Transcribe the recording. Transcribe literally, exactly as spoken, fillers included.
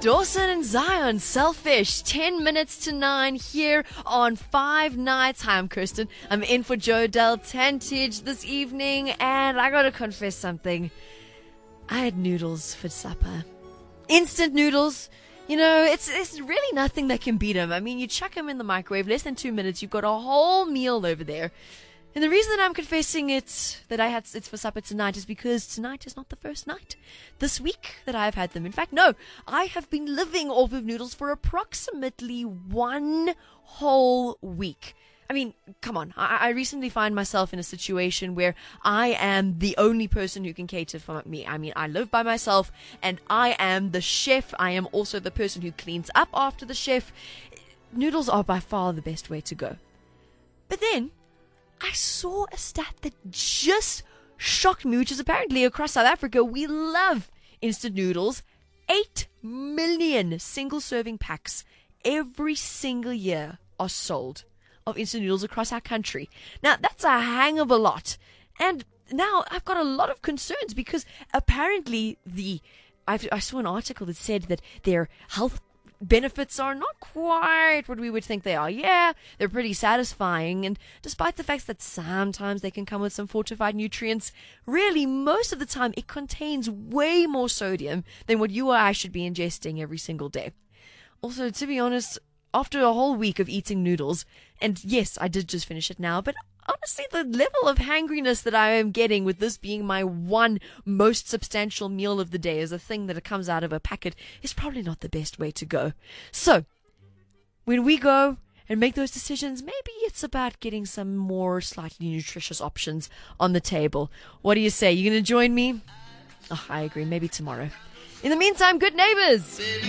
Dawson and Zion, Selfish, ten minutes to nine here on Five Nights. Hi, I'm Kirsten. I'm in for Joe Del Tantage this evening, and I gotta confess something. I had noodles for supper. Instant noodles. You know, it's, it's really nothing that can beat them. I mean, you chuck them in the microwave, less than two minutes, you've got a whole meal over there. And the reason that I'm confessing it, that I had it's for supper tonight, is because tonight is not the first night this week that I've had them. In fact, no, I have been living off of noodles for approximately one whole week. I mean, come on. I, I recently find myself in a situation where I am the only person who can cater for me. I mean, I live by myself, and I am the chef. I am also the person who cleans up after the chef. Noodles are by far the best way to go. But then I saw a stat that just shocked me, which is apparently across South Africa, we love instant noodles. Eight million single-serving packs every single year are sold of instant noodles across our country. Now, that's a hang of a lot. And now I've got a lot of concerns because apparently the I've, I saw an article that said that their health benefits are not quite what we would think they are. Yeah, they're pretty satisfying, and despite the fact that sometimes they can come with some fortified nutrients, really most of the time it contains way more sodium than what you or I should be ingesting every single day. Also, to be honest, after a whole week of eating noodles, and yes, I did just finish it now, but honestly, the level of hangriness that I am getting with this being my one most substantial meal of the day as a thing that comes out of a packet is probably not the best way to go. So, when we go and make those decisions, maybe it's about getting some more slightly nutritious options on the table. What do you say? You going to join me? Oh, I agree. Maybe tomorrow. In the meantime, good neighbors.